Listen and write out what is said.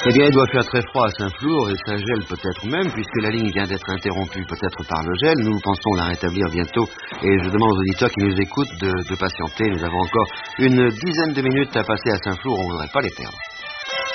Eh bien, il doit faire très froid à Saint-Flour et ça gèle peut-être même, puisque la ligne vient d'être interrompue peut-être par le gel. Nous pensons la rétablir bientôt et je demande aux auditeurs qui nous écoutent de patienter. Nous avons encore une dizaine de minutes à passer à Saint-Flour, on ne voudrait pas les perdre.